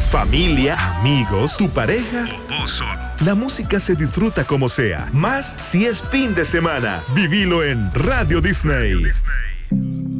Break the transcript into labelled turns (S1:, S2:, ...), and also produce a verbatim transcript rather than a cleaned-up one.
S1: familia, amigos, tu pareja
S2: o vos solo.
S1: La música se disfruta como sea, más si es fin de semana. Vivilo en Radio Disney.
S2: Radio Disney.